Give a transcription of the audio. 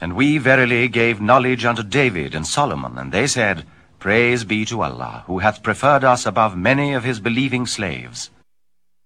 And we verily gave knowledge unto David and Solomon, and they said, Praise be to Allah, who hath preferred us above many of his believing slaves.